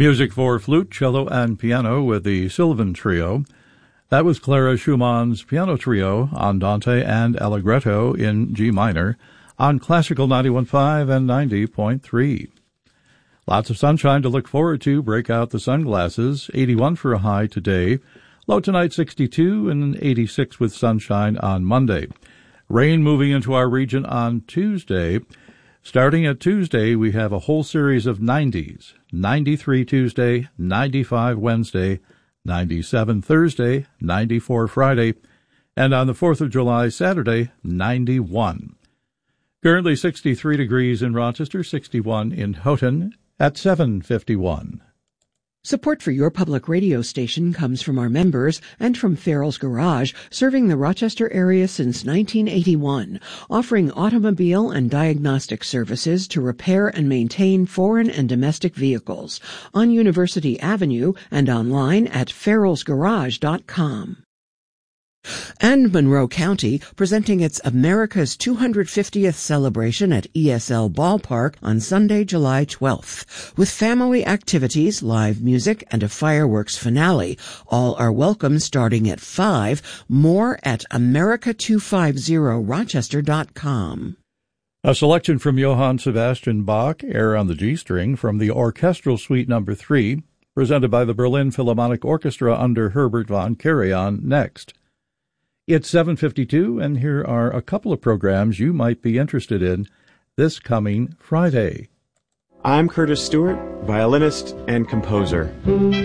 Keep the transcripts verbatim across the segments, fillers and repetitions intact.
Music for flute, cello, and piano with the Sylvan Trio. That was Clara Schumann's piano trio, Andante and Allegretto in G minor, on Classical ninety-one point five and ninety point three. Lots of sunshine to look forward to. Break out the sunglasses. eighty-one for a high today. Low tonight sixty-two and eighty-six with sunshine on Monday. Rain moving into our region on Tuesday. Starting at Tuesday, we have a whole series of nineties. ninety-three Tuesday, ninety-five Wednesday, ninety-seven Thursday, ninety-four Friday, and on the fourth of July, Saturday, ninety-one. Currently sixty-three degrees in Rochester, sixty-one in Houghton at seven fifty-one. Support for your public radio station comes from our members and from Farrell's Garage, serving the Rochester area since nineteen eighty-one, offering automobile and diagnostic services to repair and maintain foreign and domestic vehicles on University Avenue and online at farrells garage dot com. And Monroe County, presenting its America's two hundred fiftieth celebration at E S L Ballpark on Sunday, July twelfth, with family activities, live music, and a fireworks finale. All are welcome starting at five. More at america two fifty rochester dot com. A selection from Johann Sebastian Bach, Air on the G-string, from the Orchestral Suite Number three, presented by the Berlin Philharmonic Orchestra under Herbert von Karajan, next. It's seven fifty-two, and here are a couple of programs you might be interested in this coming Friday. I'm Curtis Stewart, violinist and composer.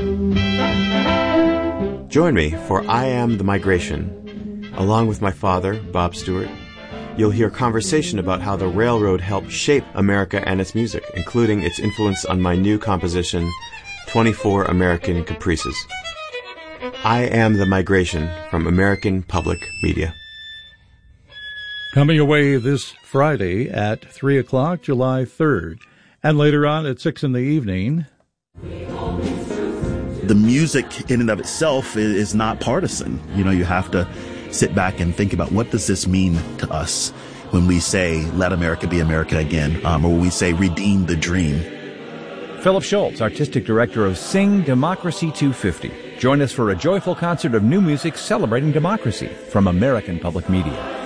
Join me for I Am the Migration. Along with my father, Bob Stewart, you'll hear conversation about how the railroad helped shape America and its music, including its influence on my new composition, twenty-four American Caprices. I Am the Migration from American Public Media. Coming away this Friday at three o'clock, July third, and later on at six in the evening. The music in and of itself is not partisan. You know, you have to sit back and think about, what does this mean to us when we say, let America be America again, um, or when we say, redeem the dream. Philip Schultz, Artistic Director of Sing Democracy two fifty. Join us for a joyful concert of new music celebrating democracy from American Public Media.